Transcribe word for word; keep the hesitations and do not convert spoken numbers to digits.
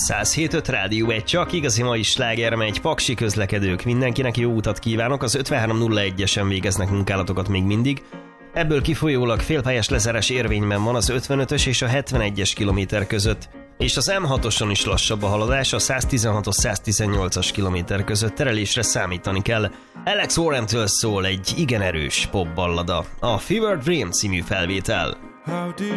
száz hét öt Rádió egy, csak igazi mai sláger megy, paksi közlekedők, mindenkinek jó utat kívánok, az ötvenhárom nulla egyesen végeznek munkálatokat még mindig. Ebből kifolyólag félpályás lezárás érvényben van az ötvenötös és a hetvenegyes kilométer között, és az em hatoson is lassabb a haladás, a száztizenhatos száz tizennyolcas kilométer között terelésre számítani kell. Alex Warrentől szól egy igen erős popballada, a Fever Dream című felvétel.